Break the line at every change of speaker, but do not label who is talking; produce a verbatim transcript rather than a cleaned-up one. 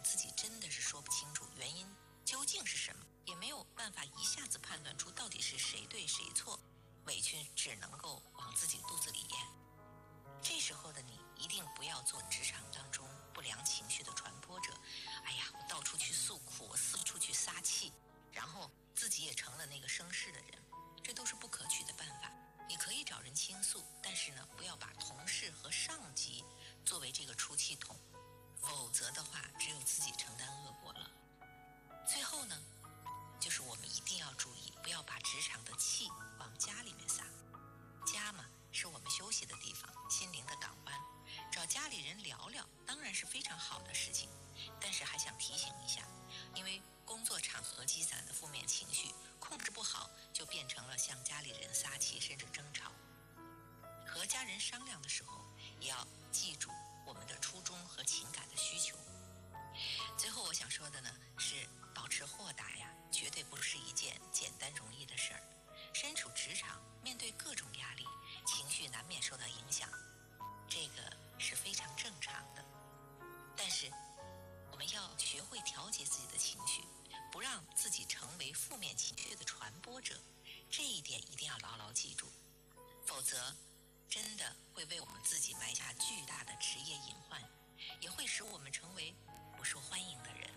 自己真的是说不清楚原因究竟是什么，也没有办法一下子判断出到底是谁对谁错，委屈只能够往自己肚子里咽。这时候的你一定不要做职场当中不良情绪的传播者。哎呀，我到处去诉苦，我四处去撒气，然后自己也成了那个生事的人，这都是不可取的办法。你可以找人倾诉，但是呢，不要把同事和上级作为这个出气筒，否则的话只有自己承担恶果了。最后呢，就是我们一定要注意，不要把职场的气往家里面撒。家嘛，是我们休息的地方，心灵的港湾，找家里人聊聊当然是非常好的事情，但是还想提醒一下，因为工作场合积攒的负面情绪控制不好，就变成了向家里人撒气甚至争吵。和家人商量的时候也要记住我们的初衷和情感的需求。最后我想说的呢，是保持豁达呀，绝对不是一件简单容易的事儿。身处职场，面对各种压力，情绪难免受到影响，这个是非常正常的。但是我们要学会调节自己的情绪，不让自己成为负面情绪的传播者，这一点一定要牢牢记住，否则真的会为我们自己埋下巨大的职业隐患，也会使我们成为不受欢迎的人。